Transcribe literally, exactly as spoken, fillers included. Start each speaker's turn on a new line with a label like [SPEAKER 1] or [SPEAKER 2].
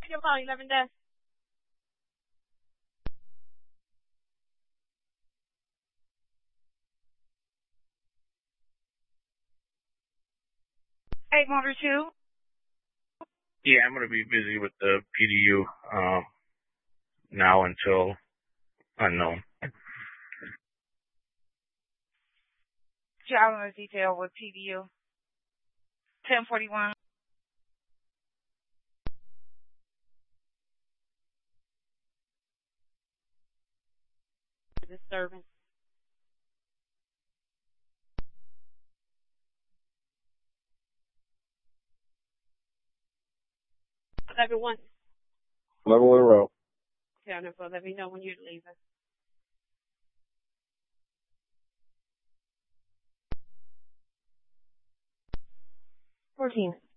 [SPEAKER 1] your call, eleven desk. Eight motor two.
[SPEAKER 2] Yeah, I'm going to be busy with the P D U um, now until unknown.
[SPEAKER 1] Traveling detail with P D U. ten forty-one. Disturbance. eleven one.
[SPEAKER 3] eleven one row.
[SPEAKER 1] Jennifer, let me know when you're leaving. fourteen.